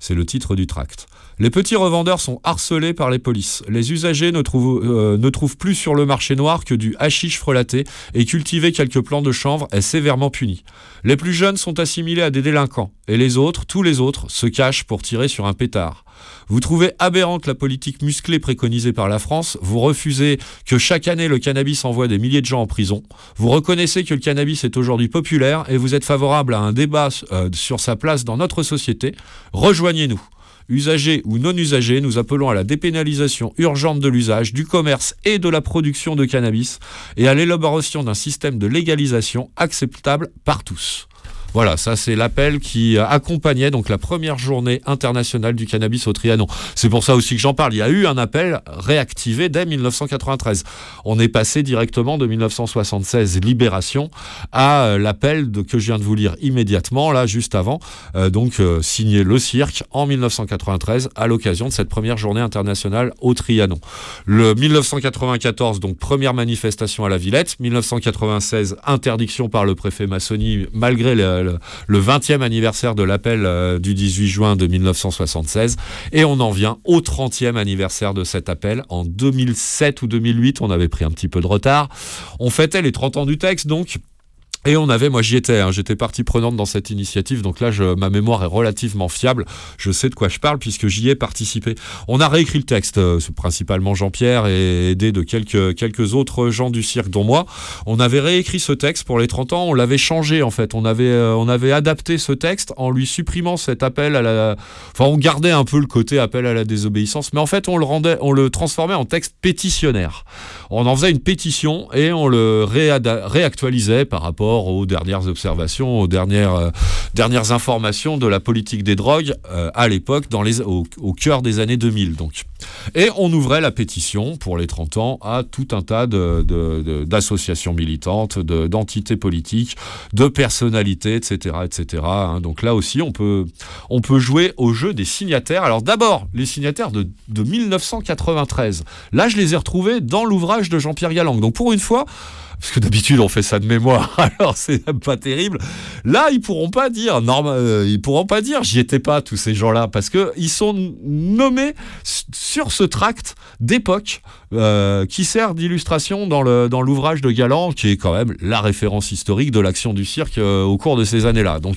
C'est le titre du tract. Les petits revendeurs sont harcelés par les polices. Les usagers ne trouvent plus sur le marché noir que du hashish frelaté et cultiver quelques plants de chanvre est sévèrement puni. Les plus jeunes sont assimilés à des délinquants et les autres, tous les autres, se cachent pour tirer sur un pétard. Vous trouvez aberrante la politique musclée préconisée par la France, vous refusez que chaque année le cannabis envoie des milliers de gens en prison, vous reconnaissez que le cannabis est aujourd'hui populaire et vous êtes favorable à un débat sur sa place dans notre société, rejoignez-nous. Usagers ou non usagers, nous appelons à la dépénalisation urgente de l'usage, du commerce et de la production de cannabis et à l'élaboration d'un système de légalisation acceptable par tous. Voilà, ça c'est l'appel qui accompagnait donc la première journée internationale du cannabis au Trianon. C'est pour ça aussi que j'en parle. Il y a eu un appel réactivé dès 1993. On est passé directement de 1976 Libération à l'appel que je viens de vous lire immédiatement, là juste avant, signé Le Cirque en 1993 à l'occasion de cette première journée internationale au Trianon. Le 1994, donc première manifestation à la Villette. 1996, interdiction par le préfet Massoni malgré le 20e anniversaire de l'appel du 18 juin de 1976 et on en vient au 30e anniversaire de cet appel en 2007 ou 2008, on avait pris un petit peu de retard. On fêtait les 30 ans du texte donc. Et moi j'y étais, j'étais partie prenante dans cette initiative, donc là ma mémoire est relativement fiable, je sais de quoi je parle puisque j'y ai participé. On a réécrit le texte, principalement Jean-Pierre et aidé de quelques autres gens du cirque dont moi. On avait réécrit ce texte pour les 30 ans, on l'avait changé en fait, on avait adapté ce texte en lui supprimant cet appel on gardait un peu le côté appel à la désobéissance, mais en fait on le transformait en texte pétitionnaire. On en faisait une pétition et on le réactualisait par rapport aux dernières observations, aux dernières informations de la politique des drogues à l'époque, au cœur des années 2000. Donc. Et on ouvrait la pétition pour les 30 ans à tout un tas d'associations militantes, d'entités politiques, de personnalités, etc. etc. Donc là aussi, on peut jouer au jeu des signataires. Alors d'abord, les signataires de 1993. Là, je les ai retrouvés dans l'ouvrage de Jean-Pierre Galland. Donc pour une fois, parce que d'habitude on fait ça de mémoire, alors c'est pas terrible. Là, ils pourront pas dire j'y étais pas, tous ces gens-là, parce que ils sont nommés sur ce tract d'époque qui sert d'illustration dans l'ouvrage de Galland, qui est quand même la référence historique de l'action du cirque au cours de ces années-là. Donc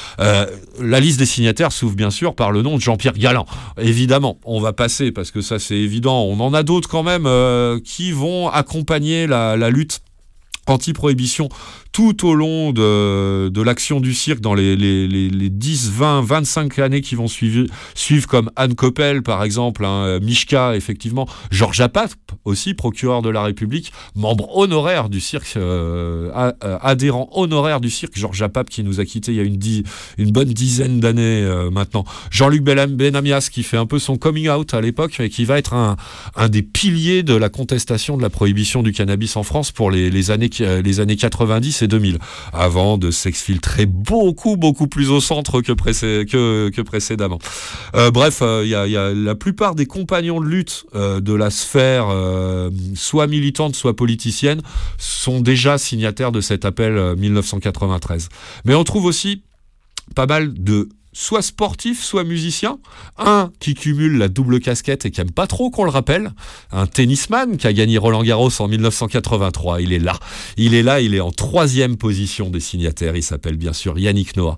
la liste des signataires s'ouvre bien sûr par le nom de Jean-Pierre Galland. Évidemment, on va passer parce que ça c'est évident. On en a d'autres quand même qui vont accompagner la lutte anti-prohibition tout au long de l'action du cirque dans les 10, 20, 25 années qui vont suivre comme Anne Coppel par exemple, Mishka effectivement, Georges Apap aussi, procureur de la République, membre honoraire du cirque, adhérent honoraire du cirque, Georges Apap qui nous a quittés il y a une bonne dizaine d'années maintenant. Jean-Luc Benamias qui fait un peu son coming out à l'époque et qui va être un des piliers de la contestation de la prohibition du cannabis en France pour les années 90 et 2000, avant de s'exfiltrer beaucoup plus au centre que précédemment. Bref, il y a la plupart des compagnons de lutte de la sphère, soit militante, soit politicienne, sont déjà signataires de cet appel 1993. Mais on trouve aussi pas mal de soit sportif, soit musicien. Un qui cumule la double casquette et qui aime pas trop qu'on le rappelle. Un tennisman qui a gagné Roland-Garros en 1983. Il est là, il est en 3e position des signataires. Il s'appelle bien sûr Yannick Noah.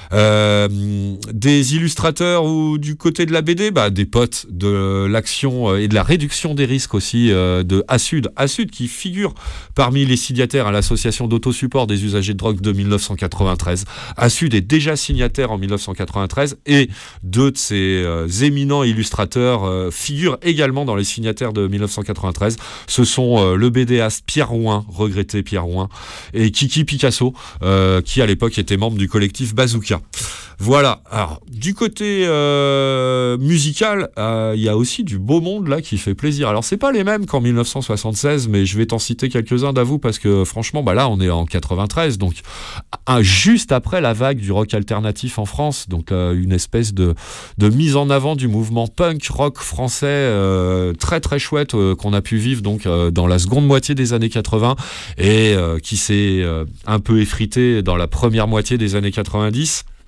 Des illustrateurs ou du côté de la BD, des potes de l'action et de la réduction des risques aussi de Assud qui figure parmi les signataires à l'association d'autosupport des usagers de drogue de 1993. Assud est déjà signataire en 1993 et deux de ses éminents illustrateurs figurent également dans les signataires de 1993. Ce sont le BDaste Pierre Rouin, regretté Pierre Rouin, et Kiki Picasso qui à l'époque était membre du collectif Bazooka. Voilà. Alors, du côté musical, il y a aussi du beau monde là qui fait plaisir. Alors, c'est pas les mêmes qu'en 1976, mais je vais t'en citer quelques-uns d'avoue parce que franchement, là, on est en 93, donc juste après la vague du rock alternatif en France, donc une espèce de mise en avant du mouvement punk rock français très très chouette qu'on a pu vivre donc dans la seconde moitié des années 80 et qui s'est un peu effrité dans la première moitié des années 90.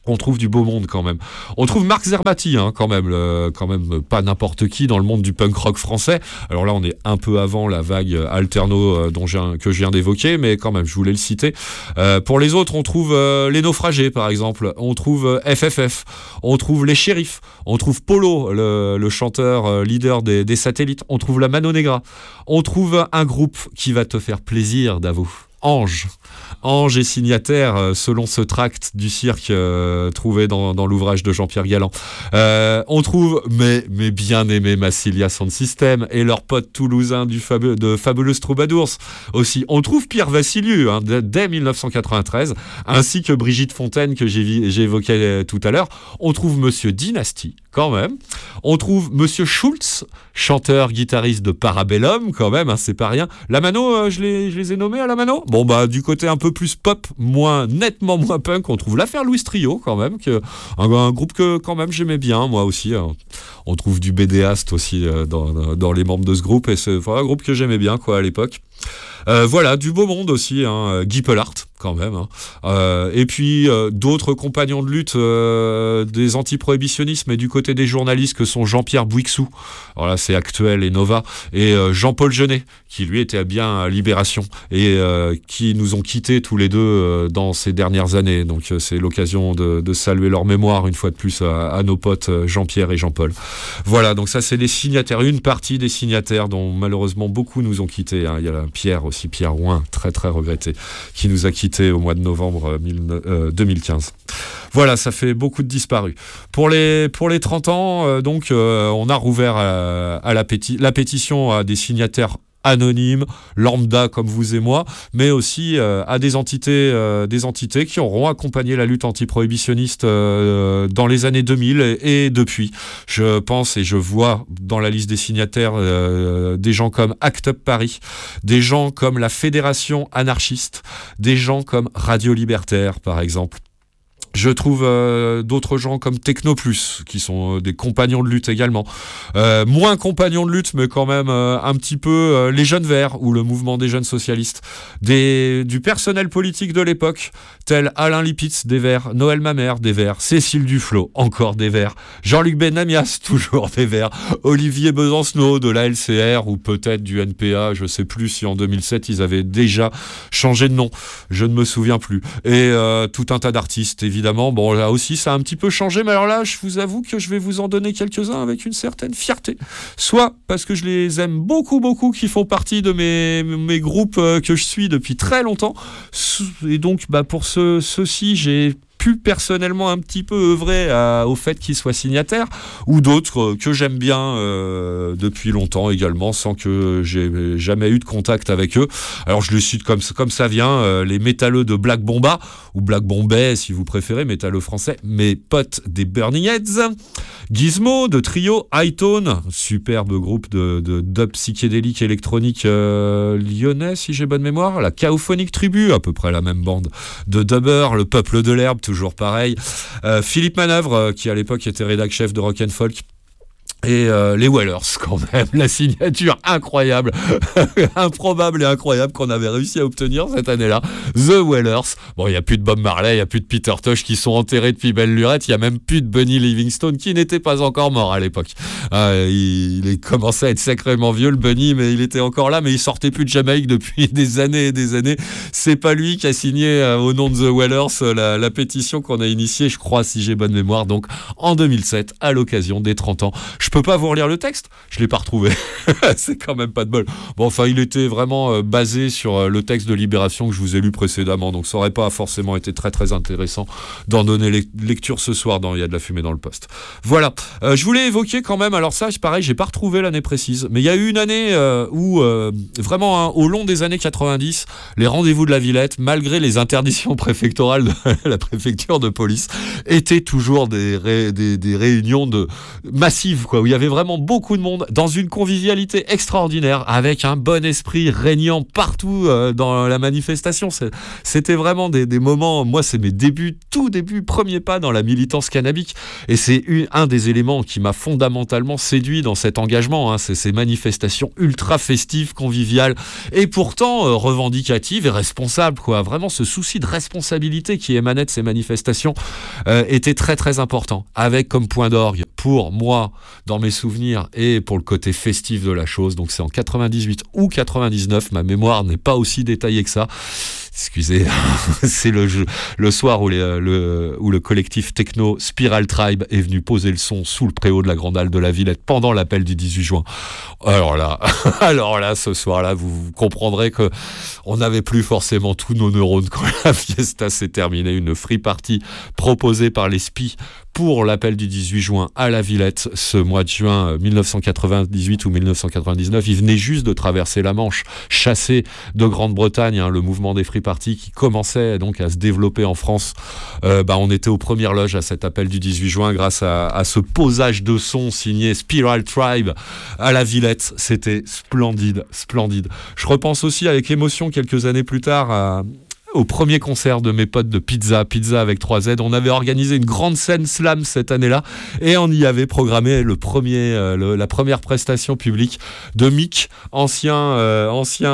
On trouve du beau monde quand même. On trouve Marc Zerbati, quand même pas n'importe qui dans le monde du punk rock français. Alors là, on est un peu avant la vague alterno que je viens d'évoquer, mais quand même, je voulais le citer. Pour les autres, on trouve Les Naufragés, par exemple. On trouve FFF. On trouve Les Shérifs. On trouve Polo, le chanteur leader des Satellites. On trouve la Mano Negra. On trouve un groupe qui va te faire plaisir, Davo. Ange. Ange est signataire selon ce tract du cirque trouvé dans l'ouvrage de Jean-Pierre Galland. On trouve mes bien-aimés Massilia Sound System et leurs potes toulousains de Fabulous Troubadours aussi. On trouve Pierre Vassiliou dès 1993, ainsi que Brigitte Fontaine que j'ai évoqué tout à l'heure. On trouve Monsieur Dynasty quand même. On trouve Monsieur Schultz, chanteur, guitariste de Parabellum quand même, c'est pas rien. La Mano, je les ai nommés à la Mano. Bon du côté un peu plus pop, nettement moins punk, on trouve l'affaire Louis Trio quand même, un groupe que quand même j'aimais bien moi aussi. On trouve du BDaste aussi dans les membres de ce groupe et c'est un groupe que j'aimais bien à l'époque. Voilà, du beau monde aussi, Guy Pelart quand même. Et puis d'autres compagnons de lutte des anti-prohibitionnistes, mais du côté des journalistes que sont Jean-Pierre Bouixou, alors là c'est Actuel et Nova, et Jean-Paul Jeunet, qui lui était bien à Libération, et qui nous ont quittés tous les deux dans ces dernières années. Donc c'est l'occasion de saluer leur mémoire une fois de plus à nos potes Jean-Pierre et Jean-Paul. Voilà, donc ça c'est les signataires, une partie des signataires dont malheureusement beaucoup nous ont quittés. Il y a Pierre aussi, Pierre Rouin, très très regretté, qui nous a quittés au mois de novembre 2015. Voilà, ça fait beaucoup de disparus. Pour les 30 ans, on a rouvert la pétition à des signataires anonymes, lambda comme vous et moi, mais aussi à des entités qui auront accompagné la lutte antiprohibitionniste dans les années 2000 et depuis. Je pense et je vois dans la liste des signataires des gens comme Act Up Paris, des gens comme la Fédération anarchiste, des gens comme Radio Libertaire par exemple. Je trouve d'autres gens comme Technoplus, qui sont des compagnons de lutte également. Moins compagnons de lutte, mais quand même un petit peu les Jeunes Verts, ou le mouvement des jeunes socialistes. Du personnel politique de l'époque, tel Alain Lipitz, des Verts, Noël Mamère, des Verts, Cécile Duflot, encore des Verts, Jean-Luc Benamias, toujours des Verts, Olivier Besancenot, de la LCR, ou peut-être du NPA, je sais plus si en 2007, ils avaient déjà changé de nom. Je ne me souviens plus. Et tout un tas d'artistes, évidemment. Bon, là aussi, ça a un petit peu changé, mais alors là, je vous avoue que je vais vous en donner quelques-uns avec une certaine fierté. Soit parce que je les aime beaucoup, beaucoup, qui font partie de mes groupes que je suis depuis très longtemps. Et donc, pour ceux-ci, j'ai pu personnellement un petit peu œuvrer au fait qu'ils soient signataires, ou d'autres que j'aime bien depuis longtemps également, sans que j'ai jamais eu de contact avec eux. Alors je les cite comme ça vient, les métalleux de Black Bomba, ou Black Bombay si vous préférez, métalleux français, mes potes des Burning Heads, Gizmo de Trio, Hightone, superbe groupe de dub psychédélique électronique lyonnais si j'ai bonne mémoire, la Chaophonic Tribu, à peu près la même bande, de Dubber, le Peuple de l'Herbe, toujours pareil, Philippe Manœuvre qui à l'époque était rédac chef de Rock & Folk, et les Wellers quand même, la signature incroyable, improbable et incroyable qu'on avait réussi à obtenir cette année-là, The Wellers. Bon, il n'y a plus de Bob Marley, il n'y a plus de Peter Tosh qui sont enterrés depuis belle lurette, il n'y a même plus de Bunny Livingstone qui n'était pas encore mort à l'époque. Il commençait à être sacrément vieux le Bunny, mais il était encore là, mais il sortait plus de Jamaïque depuis des années et des années. C'est pas lui qui a signé au nom de The Wellers la pétition qu'on a initiée, je crois, si j'ai bonne mémoire, donc en 2007, à l'occasion des 30 ans. Je peux pas vous relire le texte, je l'ai pas retrouvé. C'est quand même pas de bol. Bon, enfin, il était vraiment basé sur le texte de Libération que je vous ai lu précédemment, donc ça aurait pas forcément été très très intéressant d'en donner lecture ce soir dans Il y a de la fumée dans le poste. Voilà. Je voulais évoquer quand même, alors ça, c'est pareil, j'ai pas retrouvé l'année précise, mais il y a eu une année où vraiment, au long des années 90, les rendez-vous de la Villette, malgré les interdictions préfectorales de la préfecture de police, étaient toujours des réunions massives, quoi. quoi, où il y avait vraiment beaucoup de monde, dans une convivialité extraordinaire, avec un bon esprit régnant partout dans la manifestation. C'était vraiment des moments, moi c'est mes débuts, tout début, premier pas dans la militance cannabique, et c'est un des éléments qui m'a fondamentalement séduit dans cet engagement, hein, c'est ces manifestations ultra festives, conviviales, et pourtant revendicatives et responsables, quoi. Vraiment ce souci de responsabilité qui émanait de ces manifestations était très très important, avec comme point d'orgue pour moi dans mes souvenirs et pour le côté festif de la chose. Donc c'est en 98 ou 99, ma mémoire n'est pas aussi détaillée que ça. Excusez, c'est le soir où le collectif techno Spiral Tribe est venu poser le son sous le préau de la Grande Halle de la Villette pendant l'appel du 18 juin. Alors là, ce soir-là, vous comprendrez que on n'avait plus forcément tous nos neurones quand la fiesta s'est terminée. Une free party proposée par les SPI pour l'appel du 18 juin à la Villette ce mois de juin 1998 ou 1999. Ils venaient juste de traverser la Manche, chassés de Grande-Bretagne, hein, le mouvement des free parties qui commençait donc à se développer en France. On était aux premières loges à cet appel du 18 juin grâce à ce posage de son signé Spiral Tribe à la Villette. C'était splendide. Je repense aussi avec émotion quelques années plus tard au premier concert de mes potes de Pizza avec 3Z. On avait organisé une grande scène slam cette année-là et on y avait programmé la première prestation publique de Mick, ancien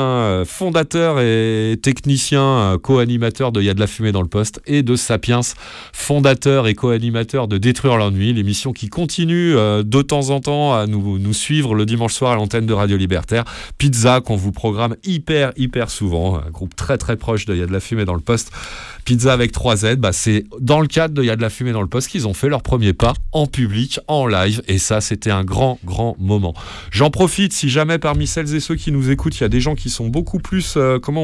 fondateur et technicien co-animateur de Y a de la fumée dans le poste, et de Sapiens, fondateur et co-animateur de Détruire l'ennui, l'émission qui continue de temps en temps à nous suivre le dimanche soir à l'antenne de Radio Libertaire. Pizza qu'on vous programme hyper souvent, un groupe très très proche de Y a de la fumée dans le poste. Pizza avec 3Z, c'est dans le cadre de Y a de la fumée dans le poste qu'ils ont fait leur premier pas en public, en live, et ça c'était un grand moment. J'en profite, si jamais parmi celles et ceux qui nous écoutent, il y a des gens qui sont beaucoup plus,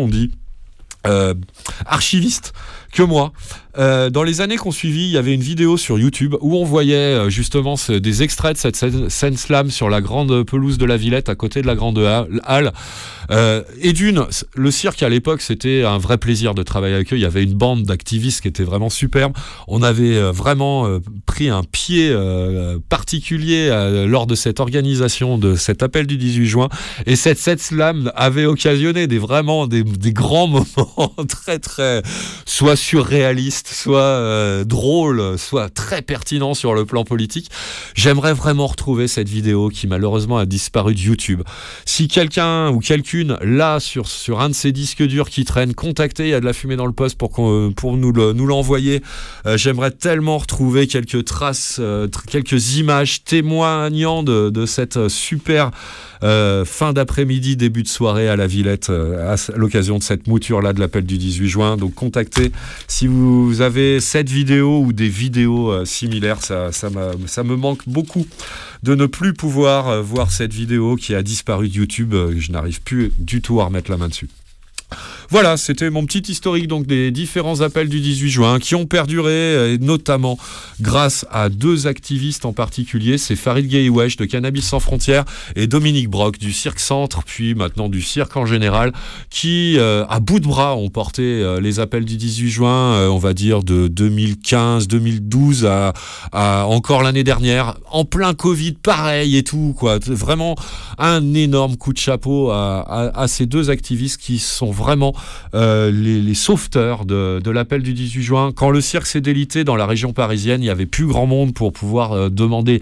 archivistes que moi. Dans les années qu'on suivit, il y avait une vidéo sur YouTube où on voyait justement des extraits de cette scène slam sur la grande pelouse de la Villette à côté de la Grande Halle. Et le cirque à l'époque, c'était un vrai plaisir de travailler avec eux. Il y avait une bande d'activistes qui était vraiment superbe. On avait vraiment pris un pied particulier lors de cette organisation de cet appel du 18 juin. Et cette scène slam avait occasionné des grands moments très très soit surréalistes, soit drôle, soit très pertinent sur le plan politique. J'aimerais vraiment retrouver cette vidéo qui malheureusement a disparu de YouTube. Si quelqu'un ou quelqu'une là sur un de ces disques durs qui traînent, contactez, il y a de la fumée dans le poste pour nous l'envoyer. J'aimerais tellement retrouver quelques traces, quelques images témoignant de cette super fin d'après-midi, début de soirée à la Villette à l'occasion de cette mouture là de l'appel du 18 juin. Donc contactez si vous avez cette vidéo ou des vidéos similaires. Ça me manque beaucoup de ne plus pouvoir voir cette vidéo qui a disparu de YouTube. Je n'arrive plus du tout à remettre la main dessus. Voilà, c'était mon petit historique donc des différents appels du 18 juin qui ont perduré, et notamment grâce à deux activistes en particulier, c'est Farid Gueye-Wesh de Cannabis Sans Frontières et Dominique Brock du Cirque Centre, puis maintenant du cirque en général, qui à bout de bras ont porté les appels du 18 juin, on va dire de 2015-2012 à encore l'année dernière, en plein Covid, pareil et tout, quoi. Vraiment un énorme coup de chapeau à ces deux activistes qui sont vraiment les sauveteurs de l'appel du 18 juin. Quand le cirque s'est délité dans la région parisienne, il n'y avait plus grand monde pour pouvoir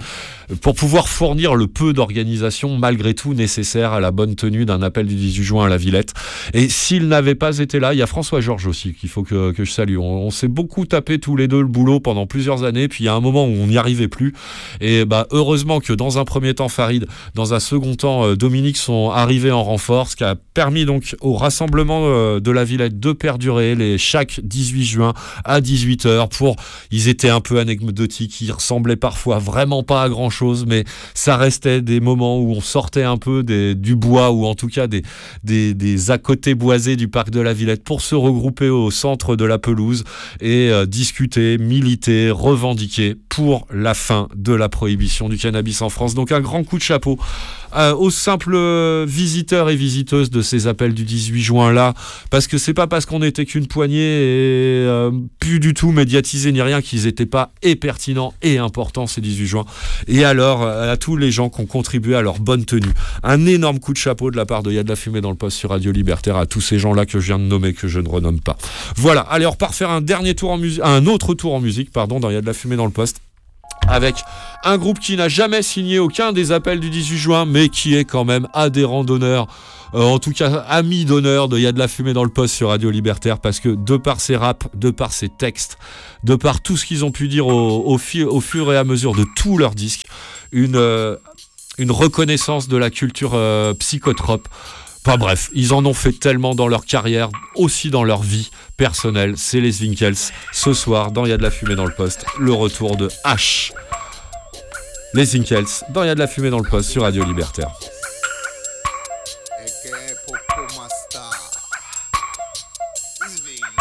fournir le peu d'organisation malgré tout nécessaire à la bonne tenue d'un appel du 18 juin à la Villette. Et s'il n'avait pas été là, il y a François Georges aussi qu'il faut que je salue. On s'est beaucoup tapé tous les deux le boulot pendant plusieurs années, puis il y a un moment où on n'y arrivait plus. Et heureusement que dans un premier temps Farid, dans un second temps Dominique sont arrivés en renfort, ce qui a permis donc au rassemblement de la Villette de perdurer chaque 18 juin à 18h. Ils étaient un peu anecdotiques, ils ressemblaient parfois vraiment pas à grand chose, mais ça restait des moments où on sortait un peu du bois, ou en tout cas des à côté boisés du parc de la Villette pour se regrouper au centre de la pelouse et discuter, militer, revendiquer pour la fin de la prohibition du cannabis en France. Donc un grand coup de chapeau aux simples visiteurs et visiteuses de ces appels du 18 juin là, parce que c'est pas parce qu'on n'était qu'une poignée et plus du tout médiatisés ni rien qu'ils étaient pas et pertinents et importants ces 18 juin. Et alors, à tous les gens qui ont contribué à leur bonne tenue, un énorme coup de chapeau de la part de Y'a de la fumée dans le poste sur Radio Libertaire à tous ces gens-là que je viens de nommer, que je ne renomme pas. Voilà, allez, on repart faire un autre tour en musique, dans Y'a de la fumée dans le poste, avec un groupe qui n'a jamais signé aucun des appels du 18 juin, mais qui est quand même adhérent d'honneur, en tout cas ami d'honneur de Y'a de la fumée dans le poste sur Radio Libertaire, parce que de par ses raps, de par ses textes, de par tout ce qu'ils ont pu dire au fur et à mesure de tous leurs disques, une reconnaissance de la culture psychotrope. Enfin bref, ils en ont fait tellement dans leur carrière, aussi dans leur vie personnelle. C'est les Winkles. Ce soir, dans Y'a de la fumée dans le poste, le retour de H. Les Winkles, dans Y'a de la fumée dans le poste sur Radio Libertaire.